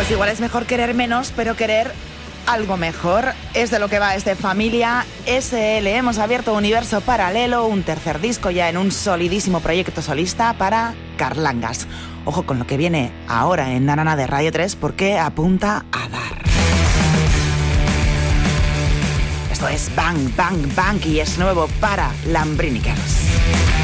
Pues igual es mejor querer menos, pero querer algo mejor. Es de lo que va este Familia SL. Hemos abierto Universo Paralelo, un tercer disco ya en un solidísimo proyecto solista para Carlangas. Ojo con lo que viene ahora en Nanana de Radio 3 porque apunta a dar. Esto es Bang Bang Bang y es nuevo para Lambrinicers.